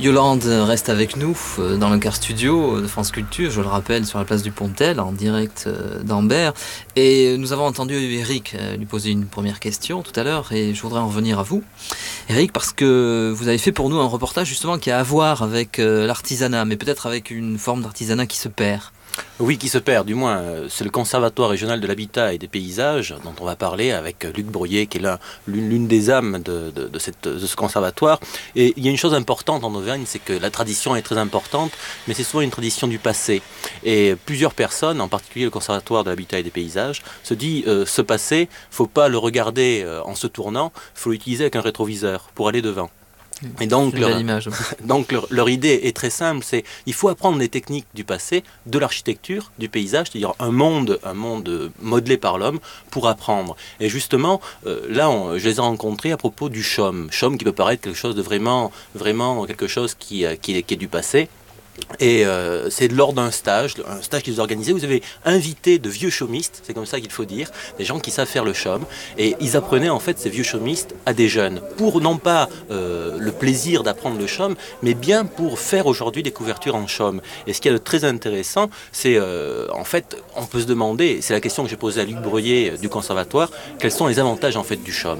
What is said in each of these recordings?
Yolande reste avec nous dans le Car Studio de France Culture, je le rappelle, sur la place du Pontel, en direct d'Ambert. Et nous avons entendu Eric lui poser une première question tout à l'heure, et je voudrais en revenir à vous, Eric, parce que vous avez fait pour nous un reportage justement qui a à voir avec l'artisanat, mais peut-être avec une forme d'artisanat qui se perd. Oui, qui se perd, du moins. C'est le Conservatoire régional de l'habitat et des paysages dont on va parler avec Luc Broyer, qui est l'une des âmes de ce conservatoire. Et il y a une chose importante en Auvergne, c'est que la tradition est très importante, mais c'est souvent une tradition du passé. Et plusieurs personnes, en particulier le Conservatoire de l'habitat et des paysages, se dit ce passé, il ne faut pas le regarder en se tournant, il faut l'utiliser avec un rétroviseur pour aller devant. Et donc, leur idée est très simple, c'est il faut apprendre les techniques du passé, de l'architecture, du paysage, c'est-à-dire un monde modelé par l'homme pour apprendre. Et justement, je les ai rencontrés à propos du chaume qui peut paraître quelque chose de vraiment quelque chose qui est du passé. Et c'est lors d'un stage qu'ils ont organisé, vous avez invité de vieux chaumistes, c'est comme ça qu'il faut dire, des gens qui savent faire le chaume, et ils apprenaient en fait ces vieux chaumistes à des jeunes, pour non pas le plaisir d'apprendre le chaume, mais bien pour faire aujourd'hui des couvertures en chaume. Et ce qui est très intéressant, c'est en fait, on peut se demander, c'est la question que j'ai posée à Luc Broyer du Conservatoire, quels sont les avantages en fait du chaume.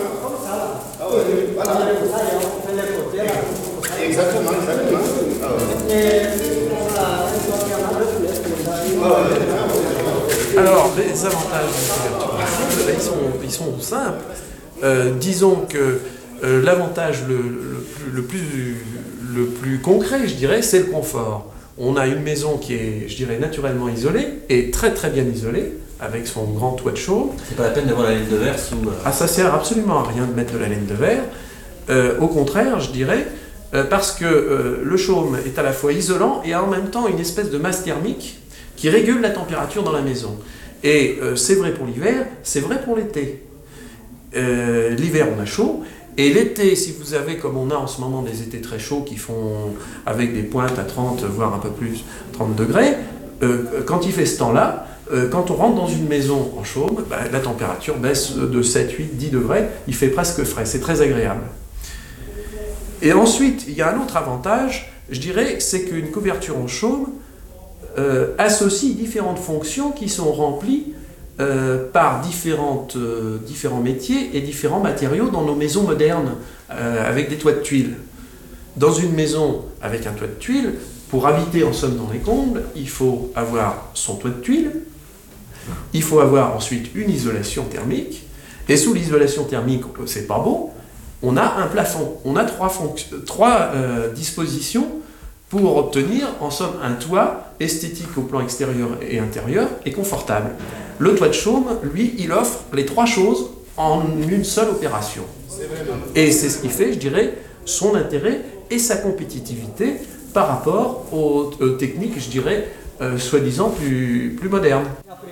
Exactement. Alors, les avantages de la couverture, ils sont simples. Disons que l'avantage le plus concret, je dirais, c'est le confort. On a une maison qui est, je dirais, naturellement isolée, et très très bien isolée, avec son grand toit de chaume. C'est pas la peine d'avoir la laine de verre sous... Ah, ça sert absolument à rien de mettre de la laine de verre. Au contraire, je dirais, parce que le chaume est à la fois isolant et en même temps une espèce de masse thermique qui régule la température dans la maison. Et c'est vrai pour l'hiver, c'est vrai pour l'été. L'hiver, on a chaud, et l'été, si vous avez, comme on a en ce moment, des étés très chauds qui font avec des pointes à 30, voire un peu plus, 30 degrés, quand il fait ce temps-là, quand on rentre dans une maison en chaume, la température baisse de 7, 8, 10 degrés, il fait presque frais, c'est très agréable. Et ensuite, il y a un autre avantage, je dirais, c'est qu'une couverture en chaume associe différentes fonctions qui sont remplies par différents métiers et différents matériaux dans nos maisons modernes avec des toits de tuiles. Dans une maison avec un toit de tuiles, pour habiter en somme dans les combles, il faut avoir son toit de tuiles, il faut avoir ensuite une isolation thermique, et sous l'isolation thermique, c'est pas beau, on a un plafond, on a trois dispositions pour obtenir en somme un toit esthétique au plan extérieur et intérieur et confortable. Le toit de chaume, lui, il offre les trois choses en une seule opération. Et c'est ce qui fait, je dirais, son intérêt et sa compétitivité par rapport aux techniques, je dirais, soi-disant plus modernes.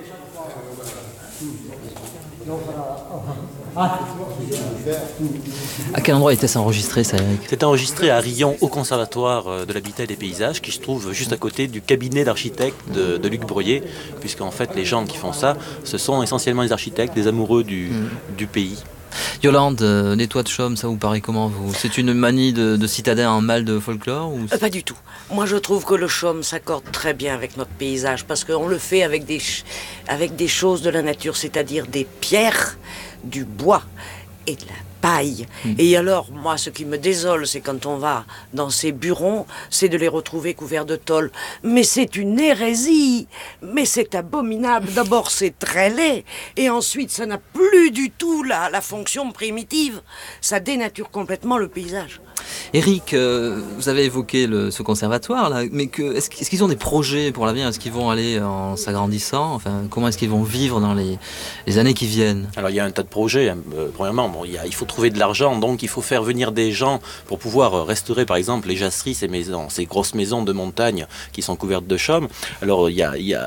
À quel endroit était-ce enregistré, ça, Eric ? C'est enregistré à Rion, au Conservatoire de l'habitat et des paysages, qui se trouve juste à côté du cabinet d'architecte de Luc Broyer, puisqu'en fait les gens qui font ça, ce sont essentiellement les architectes, des amoureux du pays. Yolande, les toits de chaume, ça vous paraît comment, vous ? C'est une manie de citadin en mal de folklore ou... Pas du tout. Moi, je trouve que le chaume s'accorde très bien avec notre paysage, parce qu'on le fait avec des choses de la nature, c'est-à-dire des pierres, du bois et de la paille. Et alors, moi, ce qui me désole, c'est quand on va dans ces burons, c'est de les retrouver couverts de tôle. Mais c'est une hérésie. Mais c'est abominable. D'abord, c'est très laid. Et ensuite, ça n'a plus du tout la fonction primitive. Ça dénature complètement le paysage. Eric, vous avez évoqué ce conservatoire, là, mais est-ce qu'ils ont des projets pour l'avenir ? Est-ce qu'ils vont aller en s'agrandissant ? Enfin, comment est-ce qu'ils vont vivre dans les années qui viennent ? Alors il y a un tas de projets. Premièrement, il faut trouver de l'argent, donc il faut faire venir des gens pour pouvoir restaurer par exemple les jasseries, ces grosses maisons de montagne qui sont couvertes de chaume. Alors il y a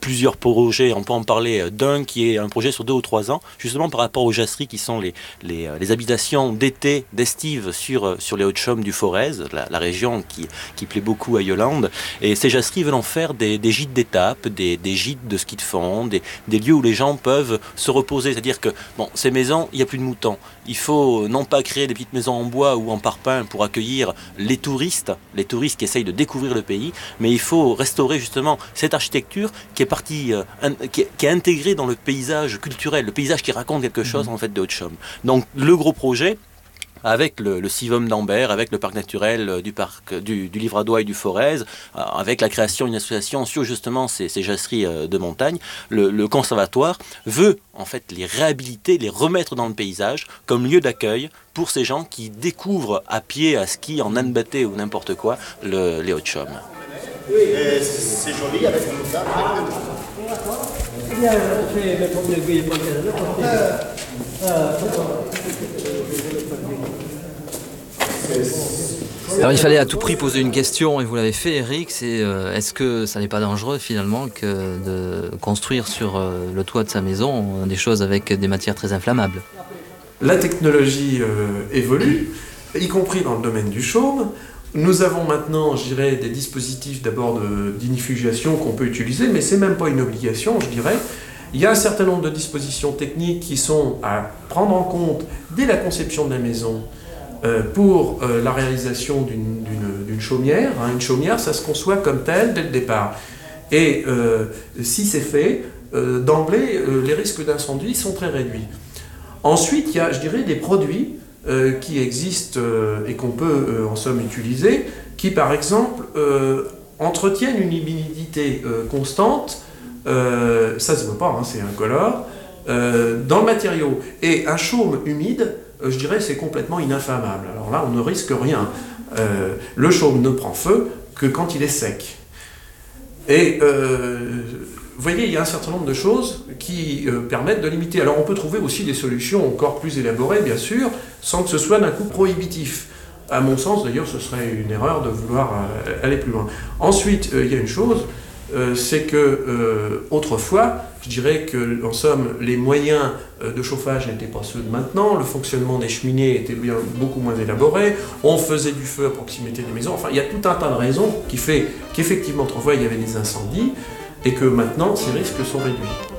plusieurs projets, on peut en parler d'un qui est un projet sur 2 ou 3 ans, justement par rapport aux jasseries qui sont les habitations d'été, d'estive sur les Hauts-de-Chaume du Forez, la région qui plaît beaucoup à Yolande. Et ces jasseries veulent en faire des gîtes d'étape, des gîtes de ski de fond, des lieux où les gens peuvent se reposer. C'est-à-dire que, bon, ces maisons, il n'y a plus de moutons. Il faut non pas créer des petites maisons en bois ou en parpaing pour accueillir les touristes qui essayent de découvrir le pays, mais il faut restaurer justement cette architecture qui est partie, qui est intégrée dans le paysage culturel, le paysage qui raconte quelque chose en fait de Haute-Chaume. Donc le gros projet, avec le Civum d'Ambert, avec le parc naturel du Livradois et du Forez, avec la création d'une association sur justement ces jasseries de montagne, le conservatoire veut en fait les réhabiliter, les remettre dans le paysage comme lieu d'accueil pour ces gens qui découvrent à pied, à ski, en âne batté ou n'importe quoi, les Hauts-de-Chaume. Oui, c'est joli avec tout ça. Alors il fallait à tout prix poser une question, et vous l'avez fait Eric, c'est est-ce que ça n'est pas dangereux finalement que de construire sur le toit de sa maison des choses avec des matières très inflammables? La technologie évolue, y compris dans le domaine du chaume. Nous avons maintenant, je dirais, des dispositifs d'abord d'inifugation qu'on peut utiliser, mais c'est même pas une obligation, je dirais. Il y a un certain nombre de dispositions techniques qui sont à prendre en compte dès la conception de la maison pour la réalisation d'une chaumière. Une chaumière, ça se conçoit comme tel dès le départ. Et si c'est fait, d'emblée, les risques d'incendie sont très réduits. Ensuite, il y a, je dirais, des produits qui existent et qu'on peut en somme utiliser, qui par exemple entretiennent une humidité constante, ça se voit pas, c'est incolore, dans le matériau. Et un chaume humide, je dirais, c'est complètement ininflammable. Alors là, on ne risque rien. Le chaume ne prend feu que quand il est sec. Et vous voyez, il y a un certain nombre de choses qui permettent de limiter. Alors on peut trouver aussi des solutions encore plus élaborées, bien sûr, sans que ce soit d'un coup prohibitif. À mon sens, d'ailleurs, ce serait une erreur de vouloir aller plus loin. Ensuite, il y a une chose, c'est que autrefois, je dirais que, en somme, les moyens de chauffage n'étaient pas ceux de maintenant, le fonctionnement des cheminées était beaucoup moins élaboré, on faisait du feu à proximité des maisons, enfin, il y a tout un tas de raisons qui fait qu'effectivement, autrefois, il y avait des incendies, et que maintenant, ces risques sont réduits.